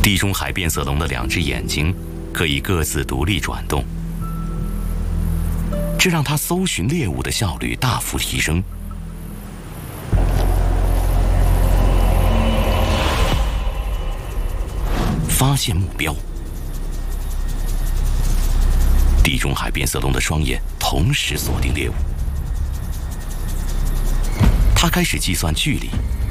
地中海变色龙的2只眼睛可以各自独立转动，这让它搜寻猎物的效率大幅提升。发现目标，地中海变色龙的双眼同时锁定猎物，它开始计算距离、